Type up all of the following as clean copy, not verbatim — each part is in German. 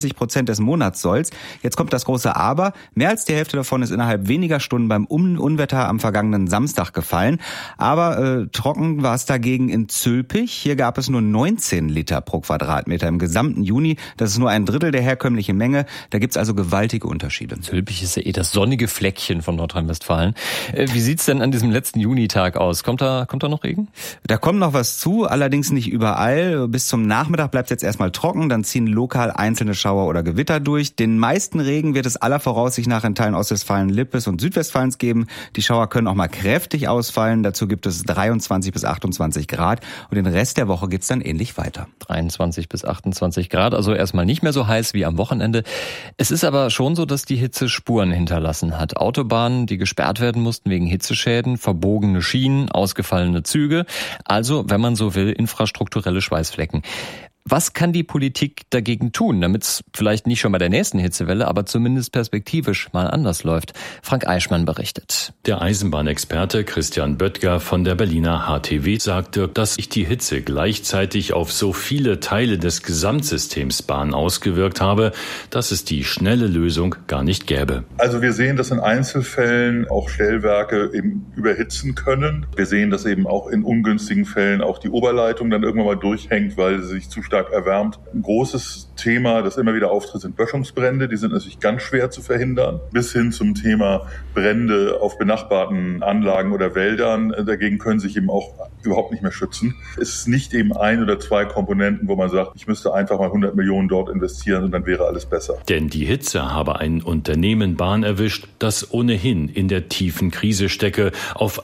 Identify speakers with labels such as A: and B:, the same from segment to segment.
A: 30% des Monatszolls. Jetzt kommt das große Aber. Mehr als die Hälfte davon ist innerhalb weniger Stunden beim Unwetter am vergangenen Samstag gefallen. Aber trocken war es dagegen in Zülpich. Hier gab es nur 19 Liter pro Quadratmeter im gesamten Juni. Das ist nur ein Drittel der herkömmlichen Menge. Da gibt's also gewaltige Unterschiede.
B: Zülpich ist ja das sonnige Fleckchen von Nordrhein-Westfalen. Wie sieht's denn an diesem letzten Junitag aus? Kommt da noch Regen?
A: Da kommt noch was zu, allerdings nicht überall. Bis zum Nachmittag bleibt es jetzt erstmal trocken. Dann ziehen lokal einzelne Schauer oder Gewitter durch. Den meisten Regen wird es aller Voraussicht nach in Teilen Ostwestfalen, Lippes und Südwestfalens geben. Die Schauer können auch mal kräftig ausfallen. Dazu gibt es 23 bis 28 Grad. Und den Rest der Woche geht's dann ähnlich weiter.
B: 23 bis 28 Grad, also erstmal nicht mehr so heiß wie am Wochenende. Es ist aber schon so, dass die Hitze Spuren hinterlassen hat. Autobahnen, die gesperrt werden mussten wegen Hitzeschäden, verbogene Schienen, ausgefallene Züge. Also, wenn man so will, infrastrukturelle Schweißflecken. Was kann die Politik dagegen tun, damit es vielleicht nicht schon bei der nächsten Hitzewelle, aber zumindest perspektivisch mal anders läuft? Frank Eichmann berichtet.
C: Der Eisenbahnexperte Christian Böttger von der Berliner HTW sagte, dass sich die Hitze gleichzeitig auf so viele Teile des Gesamtsystems Bahn ausgewirkt habe, dass es die schnelle Lösung gar nicht gäbe.
D: Also wir sehen, dass in Einzelfällen auch Stellwerke eben überhitzen können. Wir sehen, dass eben auch in ungünstigen Fällen auch die Oberleitung dann irgendwann mal durchhängt, weil sie sich zu stark erwärmt. Ein großes Thema, das immer wieder auftritt, sind Böschungsbrände. Die sind natürlich ganz schwer zu verhindern. Bis hin zum Thema Brände auf benachbarten Anlagen oder Wäldern. Dagegen können sich eben auch überhaupt nicht mehr schützen. Es ist nicht eben ein oder zwei Komponenten, wo man sagt, ich müsste einfach mal 100 Millionen dort investieren und dann wäre alles besser.
C: Denn die Hitze habe ein Unternehmen Bahn erwischt, das ohnehin in der tiefen Krise stecke. Auf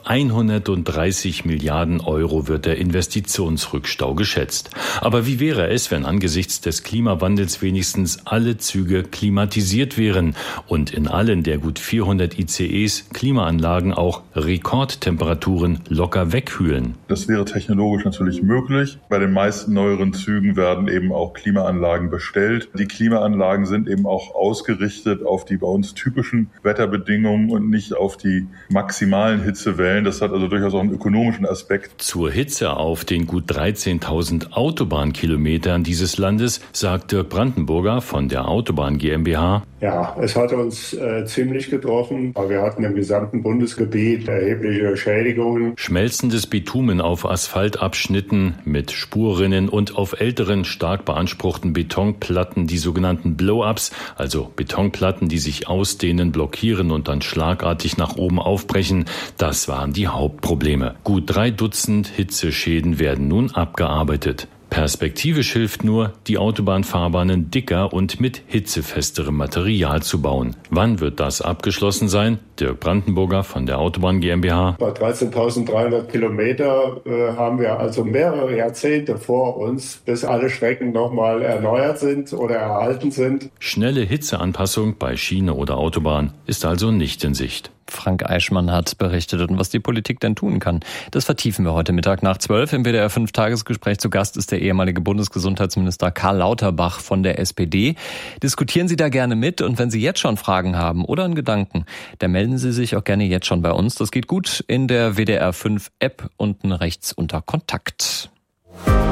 C: 130 Milliarden Euro wird der Investitionsrückstau geschätzt. Aber wie wäre es, wenn angesichts des Klimawandels wenigstens alle Züge klimatisiert wären und in allen der gut 400 ICEs Klimaanlagen auch Rekordtemperaturen locker wegkühlen?
D: Das wäre technologisch natürlich möglich. Bei den meisten neueren Zügen werden eben auch Klimaanlagen bestellt. Die Klimaanlagen sind eben auch ausgerichtet auf die bei uns typischen Wetterbedingungen und nicht auf die maximalen Hitzewellen. Das hat also durchaus auch einen ökonomischen Aspekt.
C: Zur Hitze auf den gut 13.000 Autobahnkilometern dieses Landes, sagt Dirk Brandenburger von der Autobahn GmbH.
E: Ja, es hat uns ziemlich getroffen, aber wir hatten im gesamten Bundesgebiet erhebliche Schädigungen.
C: Schmelzendes Bitumen auf Asphaltabschnitten mit Spurrinnen und auf älteren, stark beanspruchten Betonplatten, die sogenannten Blow-ups, also Betonplatten, die sich ausdehnen, blockieren und dann schlagartig nach oben aufbrechen, das waren die Hauptprobleme. Gut 3 Dutzend Hitzeschäden werden nun abgearbeitet. Perspektivisch hilft nur, die Autobahnfahrbahnen dicker und mit hitzefesterem Material zu bauen. Wann wird das abgeschlossen sein? Dirk Brandenburger von der Autobahn GmbH.
E: Bei 13.300 Kilometer haben wir also mehrere Jahrzehnte vor uns, bis alle Strecken nochmal erneuert sind oder erhalten sind.
C: Schnelle Hitzeanpassung bei Schiene oder Autobahn ist also nicht in Sicht.
B: Frank Eichmann hat berichtet. Und was die Politik denn tun kann, das vertiefen wir heute Mittag nach 12 im WDR 5 Tagesgespräch. Zu Gast ist der ehemalige Bundesgesundheitsminister Karl Lauterbach von der SPD. Diskutieren Sie da gerne mit, und wenn Sie jetzt schon Fragen haben oder einen Gedanken, dann melden Sie sich auch gerne jetzt schon bei uns. Das geht gut in der WDR 5 App unten rechts unter Kontakt.